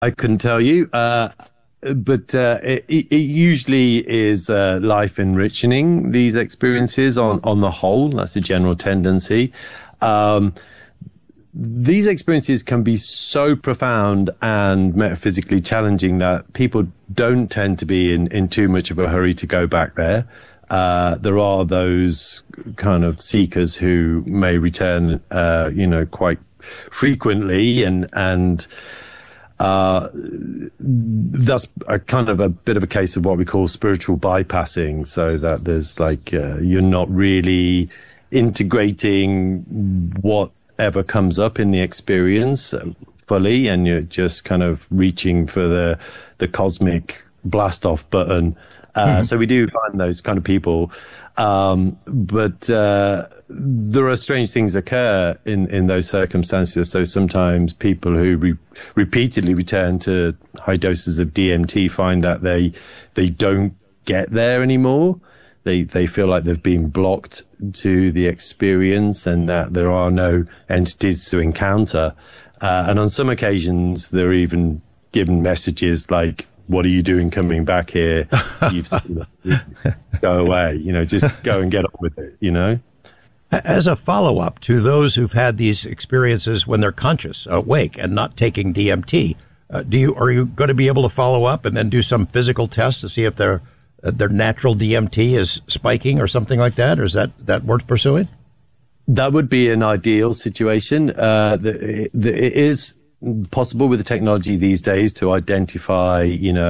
I couldn't tell you, but it usually is life enriching, these experiences on the whole. That's a general tendency. These experiences can be so profound and metaphysically challenging that people don't tend to be in too much of a hurry to go back there. There are those kind of seekers who may return, quite frequently, and that's a kind of a bit of a case of what we call spiritual bypassing, so that there's you're not really integrating whatever comes up in the experience fully, and you're just kind of reaching for the cosmic blast off button. So we do find those kind of people. But there are strange things occur in those circumstances. So sometimes people who repeatedly return to high doses of DMT find that they don't get there anymore. They feel like they've been blocked to the experience and that there are no entities to encounter. And on some occasions, they're even given messages like, "What are you doing coming back here? You've seen it. Go away, just go and get on with it, As a follow-up to those who've had these experiences when they're conscious, awake, and not taking DMT, are you going to be able to follow up and then do some physical test to see if their natural DMT is spiking or something like that? Or is that worth pursuing? That would be an ideal situation. It is possible with the technology these days to identify,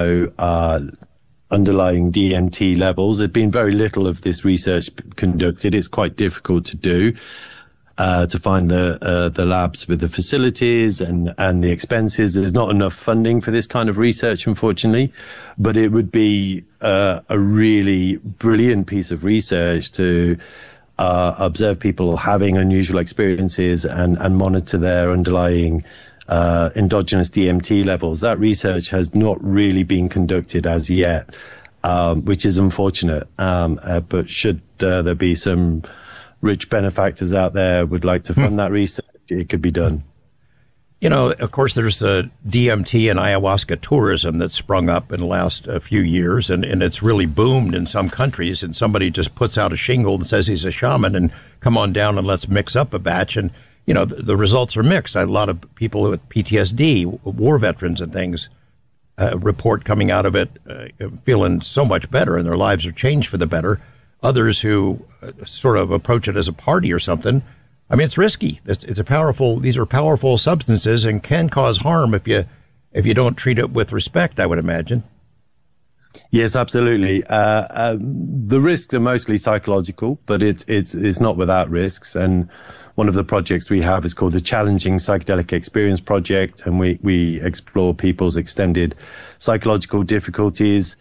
underlying DMT levels. There's been very little of this research conducted. It's quite difficult to do, to find the labs with the facilities and the expenses. There's not enough funding for this kind of research, unfortunately, but it would be a really brilliant piece of research to observe people having unusual experiences and monitor their underlying endogenous DMT levels. That research has not really been conducted as yet, which is unfortunate. But should there be some rich benefactors out there would like to fund that research, it could be done. Of course, there's the DMT and ayahuasca tourism that's sprung up in the last few years, and it's really boomed in some countries, and somebody just puts out a shingle and says he's a shaman and come on down and let's mix up a batch. And the results are mixed. A lot of people with PTSD, war veterans and things, report coming out of it feeling so much better and their lives are changed for the better. Others who sort of approach it as a party or something. I mean, it's risky. These are powerful substances and can cause harm if you don't treat it with respect, I would imagine. Yes, absolutely. The risks are mostly psychological, but it's not without risks. And one of the projects we have is called the Challenging Psychedelic Experience Project, and we explore people's extended psychological difficulties,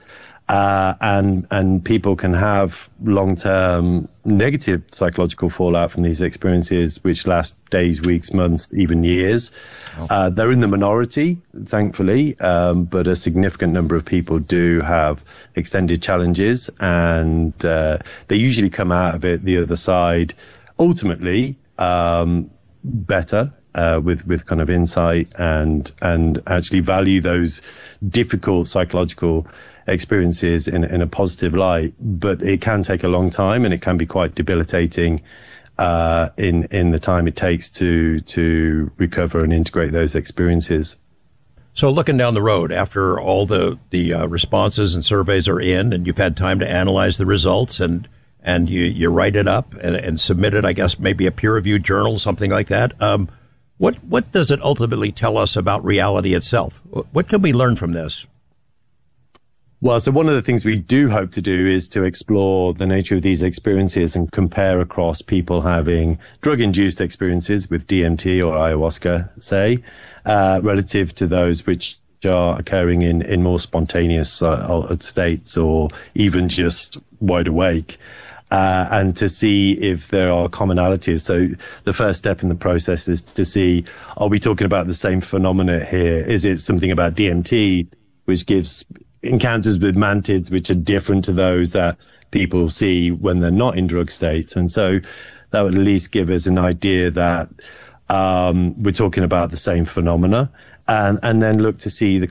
and people can have long-term negative psychological fallout from these experiences, which last days, weeks, months, even years. They're in the minority, thankfully, but a significant number of people do have extended challenges, and they usually come out of it the other side, ultimately better, with kind of insight and actually value those difficult psychological experiences in a positive light. But it can take a long time, and it can be quite debilitating in the time it takes to recover and integrate those experiences. So looking down the road, after all the responses and surveys are in, and you've had time to analyze the results, and you write it up and submit it, I guess maybe a peer-reviewed journal, something like that. What does it ultimately tell us about reality itself? What can we learn from this? Well, so one of the things we do hope to do is to explore the nature of these experiences and compare across people having drug-induced experiences with DMT or ayahuasca, say, relative to those which are occurring in more spontaneous altered states or even just wide awake. And to see if there are commonalities. So the first step in the process is to see, are we talking about the same phenomena here? Is it something about DMT which gives encounters with mantids which are different to those that people see when they're not in drug states? And so that would at least give us an idea that we're talking about the same phenomena. and then look to see the